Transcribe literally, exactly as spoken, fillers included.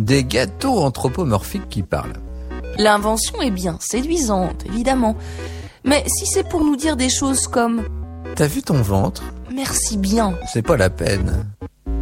Des gâteaux anthropomorphiques qui parlent. L'invention est bien séduisante, évidemment. Mais si c'est pour nous dire des choses comme T'as vu ton ventre? Merci bien. C'est pas la peine.